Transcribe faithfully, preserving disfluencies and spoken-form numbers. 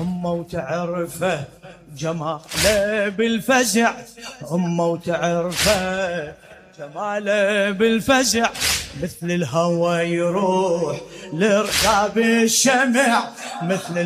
أمه وتعرفه جماله بالفزع، أمه وتعرفه جماله بالفزع، مثل الهوى يروح لركاب الشمع، مثل